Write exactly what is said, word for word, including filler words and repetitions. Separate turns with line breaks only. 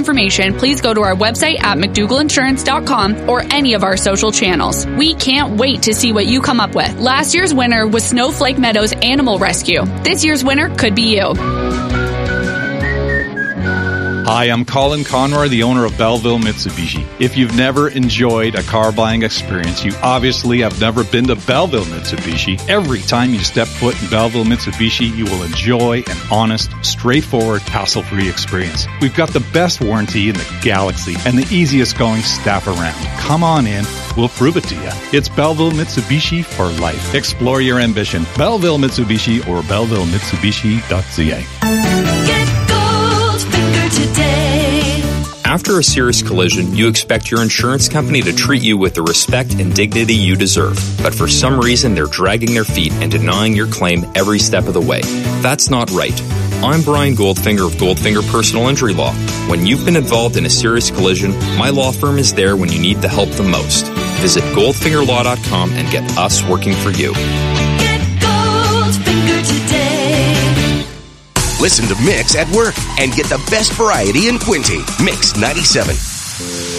information, please go to our website at mcdougall insurance dot com or any of our social channels. We can't wait to see what you come up with. Last year's winner was Snowflake Meadows Animal Rescue. This year's winner could be you.
Hi, I'm Colin Conroy, the owner of Belleville Mitsubishi. If you've never enjoyed a car buying experience, you obviously have never been to Belleville Mitsubishi. Every time you step foot in Belleville Mitsubishi, you will enjoy an honest, straightforward, hassle-free experience. We've got the best warranty in the galaxy and the easiest going staff around. Come on in. We'll prove it to you. It's Belleville Mitsubishi for life. Explore your ambition. Belleville Mitsubishi or belleville mitsubishi dot c a.
Today. After a serious collision, you expect your insurance company to treat you with the respect and dignity you deserve. But for some reason, they're dragging their feet and denying your claim every step of the way. That's not right. I'm Brian Goldfinger of Goldfinger Personal Injury Law. When you've been involved in a serious collision, my law firm is there when you need the help the most. Visit goldfinger law dot com and get us working for you.
Get Goldfinger today. Listen to Mix at work and get the best variety in Quinte. Mix ninety-seven.